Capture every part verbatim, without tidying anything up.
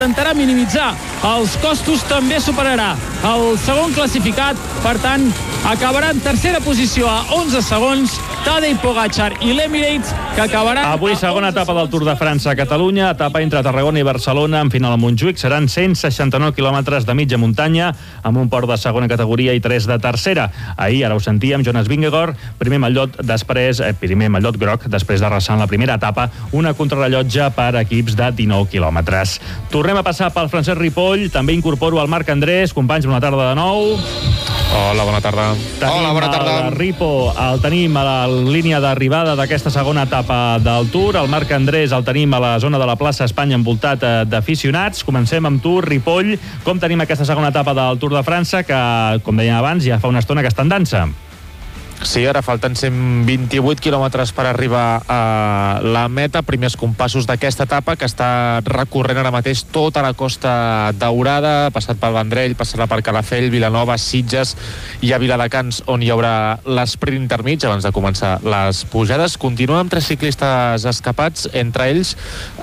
intentarà minimitzar els costos, també superarà el segon classificat, per tant acabarà en tercera posició a onze segons Tadej Pogačar i l'Emirates, que acabarà... Avui segona etapa del Tour de França a Catalunya, etapa entre Tarragona i Barcelona, en final a Montjuïc. Seran cent seixanta-nou quilòmetres de mitja muntanya, amb un port de segona categoria i tres de tercera. Ahir, ara ho sentíem, Jonas Vingegaard, primer mallot, després, eh, primer mallot groc, després d'arrasar en la primera etapa, una contrarellotge per equips de dinou quilòmetres. Tornem a passar pel Francesc Ripoll, també incorporo el Marc Andrés. Companys, bona tarda de nou. Hola, bona tarda. Tenim Hola, bona tarda. El Ripo, el tenim a la línia d'arribada d'aquesta segona etapa del Tour. El Marc Andrés el tenim a la zona de la plaça Espanya envoltat d'aficionats. Comencem amb tu, Ripoll. Com tenim aquesta segona etapa del Tour de França, que, com dèiem abans, ja fa una estona que està en dansa? Sí, ara falten cent vint-i-vuit quilòmetres per arribar a la meta. Primers compassos d'aquesta etapa, que està recorrent ara mateix tota la Costa Daurada, passat pel Vendrell, passarà per Calafell, Vilanova, Sitges i a Viladecans, on hi haurà l'esprint intermig abans de començar les pujades. Continua amb tres ciclistes escapats, entre ells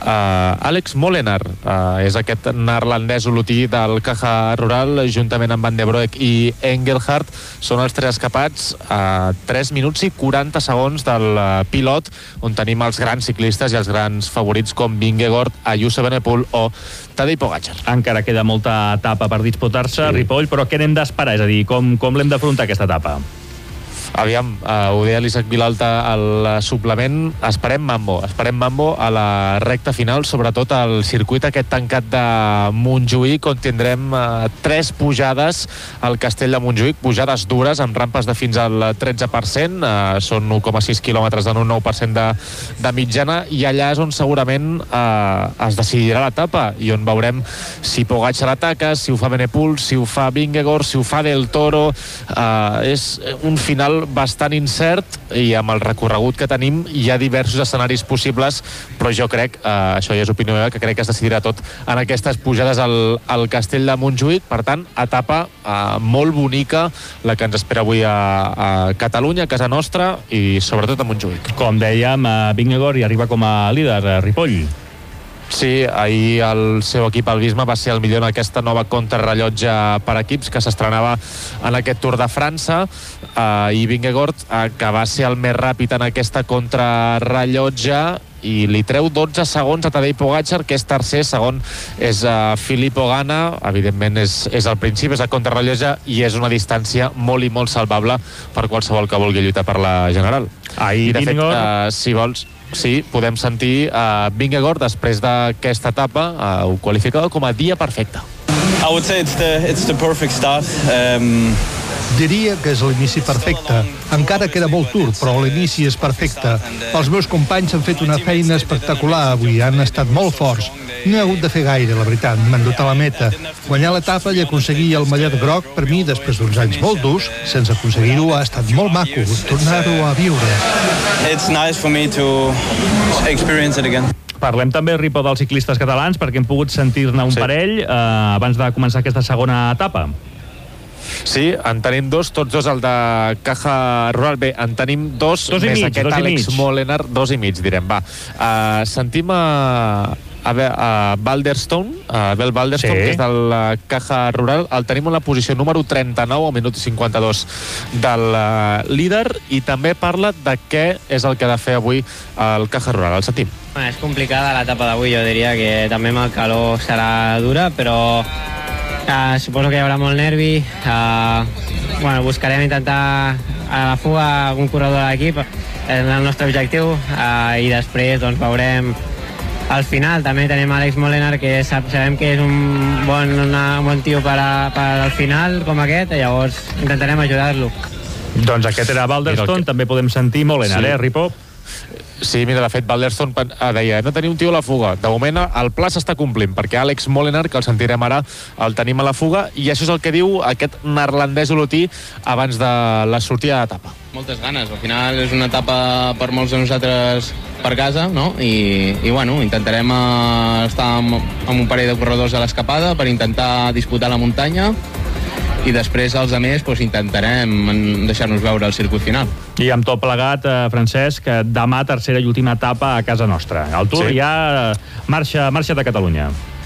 eh, Alex Molenaar, eh, és aquest neerlandès olotí del Caja Rural, juntament amb Van der Broek i Engelhard. Són els tres escapats a tres minuts i quaranta segons del pilot, on tenim els grans ciclistes i els grans favorits com Vingegaard, Ayuso, Benepul o Tadej Pogačar. Encara queda molta etapa per disputar-se, sí. Ripoll, però què n'hem d'esperar? És a dir, com, com l'hem d'afrontar aquesta etapa? Aviam, uh, ho deia l'Isaac Vilalta al suplement, esperem mambo, esperem mambo a la recta final, sobretot al circuit aquest tancat de Montjuïc, on tindrem uh, tres pujades al castell de Montjuïc, pujades dures amb rampes de fins al tretze per cent, uh, són u coma sis quilòmetres en un nou per cent de, de mitjana, i allà és on segurament uh, es decidirà l'etapa i on veurem si Pogačar ataca, si ho fa Benepul, si ho fa Vingegaard, si ho fa Del Toro. Uh, és un final bastant incert, i amb el recorregut que tenim hi ha diversos escenaris possibles, però jo crec, eh, això ja és opinió meva, que crec que es decidirà tot en aquestes pujades al, al castell de Montjuïc. Per tant, etapa eh, molt bonica la que ens espera avui a, a Catalunya, a casa nostra, i sobretot a Montjuïc. Com dèiem, eh, Vingegaard hi arriba com a líder, eh, Ripoll. Sí, ahir el seu equip, el Visma, va ser el millor en aquesta nova contrarrellotge per equips que s'estrenava en aquest Tour de França, uh, i Vingegaard, uh, que va ser el més ràpid en aquesta contrarrellotge, i li treu dotze segons a Tadej Pogačar, que és tercer. Segon és uh, Filippo Ganna. Evidentment és, és el principi, és la contrarrellotge, i és una distància molt i molt salvable per qualsevol que vulgui lluitar per la general. Ahir, I de fet, uh, si vols, sí, podem sentir uh, Vingegaard després d'aquesta etapa, uh, ho qualificava com a dia perfecte. I would say it's the, it's the perfect start. Um... Diria que és l'inici perfecte. Encara queda molt Tour, però l'inici és perfecte. Els meus companys han fet una feina espectacular avui, han estat molt forts. No he hagut de fer gaire, la veritat, m'han dut a la meta. Guanyar l'etapa i aconseguir el mallet groc, per mi, després d'uns anys molt durs, sense aconseguir-ho, ha estat molt maco, tornar-ho a viure. It's nice for me to experience it again. Parlem també, Ripo, dels ciclistes catalans, perquè hem pogut sentir-ne un sí. parell eh, abans de començar aquesta segona etapa. Sí, en tenim dos, tots dos el de Caja Rural. Bé, en tenim dos, dos més mig, aquest dos Alex Molenaar, dos i mig, direm, va. Uh, sentim a, a, a Balderstone, a Bel Balderstone, sí. que és del Caja Rural. El tenim en la posició número trenta-nou, al minut cinquanta-dos del uh, líder, i també parla de què és el que ha de fer avui el Caja Rural. El sentim. Bueno, és complicada l'etapa d'avui, jo diria que també amb el calor serà dura, però Uh, suposo que hi haurà molt nervi. Uh, bueno, buscarem intentar a la fuga algun corredor de l'equip, és el nostre objectiu, uh, i després doncs, veurem al final. També tenim Alex Molenaar, que sap, sabem que és un bon, una, un bon tio per, a, per al final com aquest, i llavors intentarem ajudar-lo. Doncs aquest era Balderstone, que... també podem sentir Molenaar, sí. eh, Ripo? Sí, mira, de fet, Balderstone deia, no tenir un tio a la fuga. De moment, el pla s'està complint, perquè Alex Molenaar, que el sentirem ara, el tenim a la fuga, i això és el que diu aquest neerlandès olotí abans de la sortida d'etapa. Moltes ganes, al final és una etapa per molts de nosaltres per casa, no? I, i bueno, intentarem estar amb, amb un parell de corredors a l'escapada per intentar disputar la muntanya, i després els altres doncs, intentarem deixar-nos veure el circuit final. I amb tot plegat, eh, Francesc, demà tercera i última etapa a casa nostra. El Tour sí. ja marxa, marxa de Catalunya.